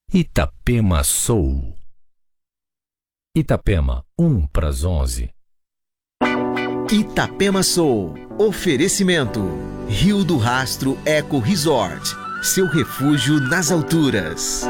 Itapema Soul. Itapema, 11:50. Itapema Soul. Oferecimento. Rio do Rastro Eco Resort. Seu refúgio nas alturas.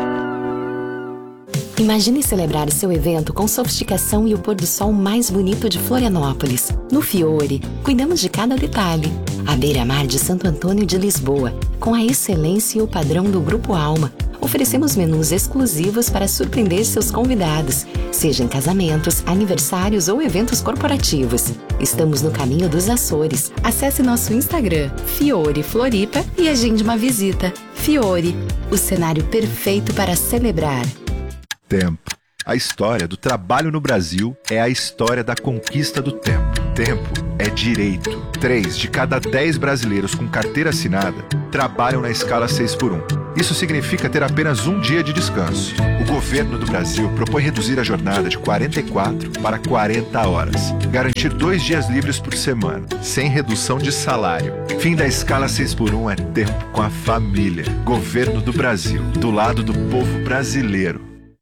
Imagine celebrar seu evento com sofisticação e o pôr do sol mais bonito de Florianópolis. No Fiore, cuidamos de cada detalhe. A beira-mar de Santo Antônio de Lisboa, com a excelência e o padrão do Grupo Alma, oferecemos menus exclusivos para surpreender seus convidados, seja em casamentos, aniversários ou eventos corporativos. Estamos no caminho dos Açores. Acesse nosso Instagram, Fiore Floripa, e agende uma visita. Fiore, o cenário perfeito para celebrar. Tempo. A história do trabalho no Brasil é a história da conquista do tempo. Tempo é direito. 3 de cada 10 brasileiros com carteira assinada trabalham na escala 6x1. Isso significa ter apenas um dia de descanso. O governo do Brasil propõe reduzir a jornada de 44 para 40 horas. Garantir 2 dias livres por semana, sem redução de salário. Fim da escala 6x1 é tempo com a família. Governo do Brasil, do lado do povo brasileiro.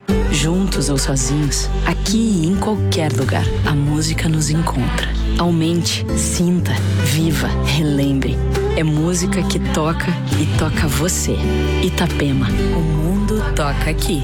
Juntos ou sozinhos, aqui e em qualquer lugar, a música nos encontra. Aumente, sinta, viva, relembre. É música que toca e toca você. Itapema, o mundo toca aqui.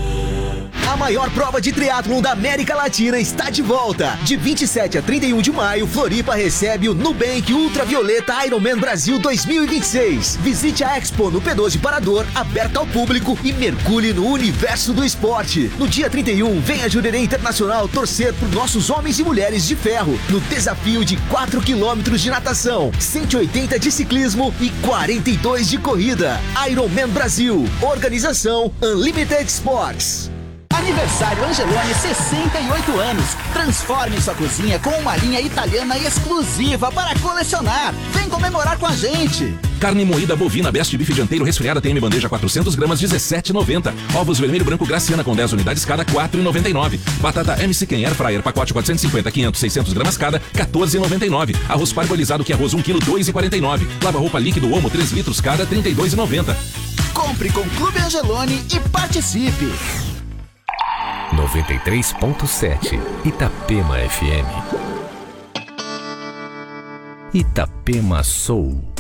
A maior prova de triatlon da América Latina está de volta. De 27 a 31 de maio, Floripa recebe o Nubank Ultravioleta Ironman Brasil 2026. Visite a Expo no P12 Parador, aberta ao público, e mergulhe no universo do esporte. No dia 31, vem a Jurerê Internacional torcer por nossos homens e mulheres de ferro no desafio de 4 quilômetros de natação, 180 de ciclismo e 42 de corrida. Ironman Brasil. Organização Unlimited Sports. Aniversário Angeloni, 68 anos. Transforme sua cozinha com uma linha italiana exclusiva para colecionar. Vem comemorar com a gente. Carne moída bovina Best Beef dianteiro resfriada TM bandeja 400 gramas, 17,90. Ovos vermelho branco Graciana com 10 unidades cada, 4,99. Batata MC Ken Air Fryer pacote 450, 500, 600 gramas cada, 14,99. Arroz parbolizado que arroz 1 kg, 2,49. Lava roupa líquido Omo 3 litros cada, 32,90. Compre com Clube Angeloni e participe. 93.7 Itapema FM. Itapema Soul.